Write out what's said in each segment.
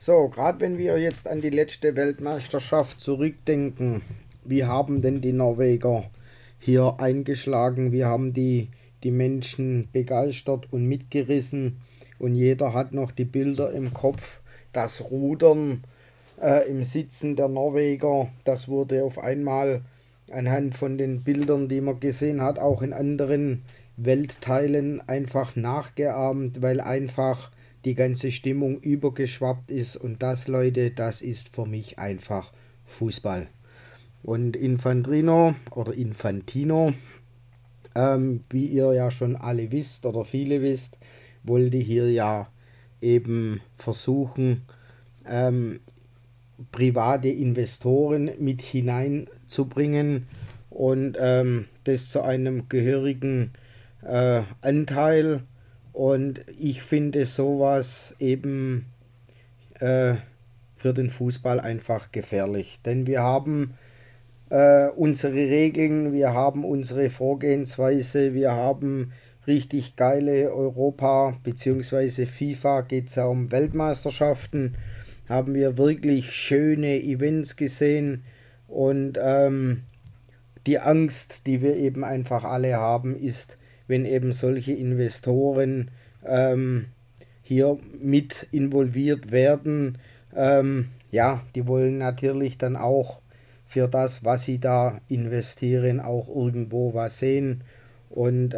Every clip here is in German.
So, gerade wenn wir jetzt an die letzte Weltmeisterschaft zurückdenken, wie haben denn die Norweger hier eingeschlagen? Wie haben die Menschen begeistert und mitgerissen? Und jeder hat noch die Bilder im Kopf. Das Rudern im Sitzen der Norweger, das wurde auf einmal anhand von den Bildern, die man gesehen hat, auch in anderen Weltteilen einfach nachgeahmt, weil einfach die ganze Stimmung übergeschwappt ist. Und das, Leute, das ist für mich einfach Fußball. Und Infantino, wie ihr ja schon alle wisst oder viele wisst, wollte hier ja eben versuchen, ähm, private Investoren mit hineinzubringen und das zu einem gehörigen Anteil. Und ich finde sowas eben äh, für den Fußball einfach gefährlich. Denn wir haben unsere Regeln, wir haben unsere Vorgehensweise, wir haben richtig geile Europa- bzw. FIFA geht es ja um Weltmeisterschaften, haben wir wirklich schöne Events gesehen und die Angst, die wir eben einfach alle haben, ist, wenn eben solche Investoren hier mit involviert werden, ja, die wollen natürlich dann auch für das, was sie da investieren, auch irgendwo was sehen. Und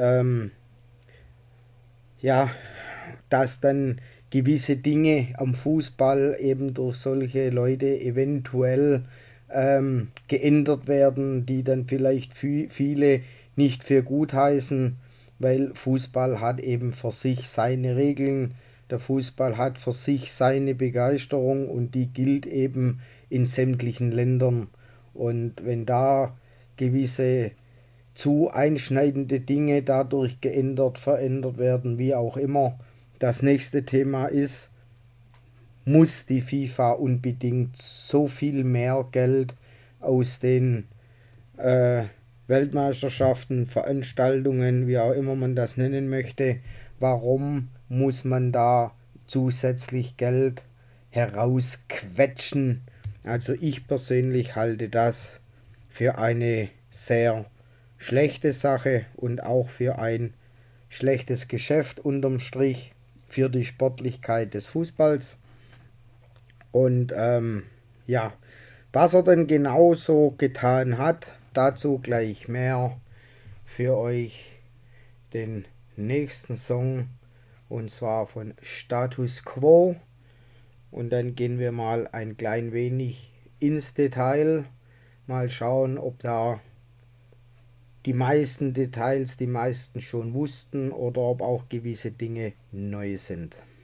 ja, dass dann gewisse Dinge am Fußball eben durch solche Leute eventuell geändert werden, die dann vielleicht viele nicht für gut heißen, weil Fußball hat eben für sich seine Regeln, der Fußball hat für sich seine Begeisterung und die gilt eben in sämtlichen Ländern. Und wenn da gewisse zu einschneidende Dinge dadurch geändert, verändert werden, wie auch immer. Das nächste Thema ist, muss die FIFA unbedingt so viel mehr Geld aus den äh, Weltmeisterschaften, Veranstaltungen, wie auch immer man das nennen möchte, warum muss man da zusätzlich Geld herausquetschen? Also ich persönlich halte das für eine sehr schlechte Sache und auch für ein schlechtes Geschäft unterm Strich für die Sportlichkeit des Fußballs. Und ja, was er denn genauso getan hat, dazu gleich mehr für euch den nächsten Song und zwar von Status Quo. Und dann gehen wir mal ein klein wenig ins Detail, mal schauen, ob da die meisten Details die meisten schon wussten oder ob auch gewisse Dinge neu sind.